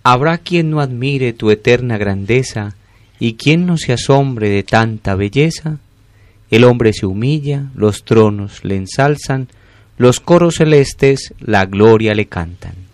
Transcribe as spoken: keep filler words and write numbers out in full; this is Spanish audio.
Habrá quien no admire tu eterna grandeza, y quien no se asombre de tanta belleza. El hombre se humilla, los tronos le ensalzan, los coros celestes la gloria le cantan.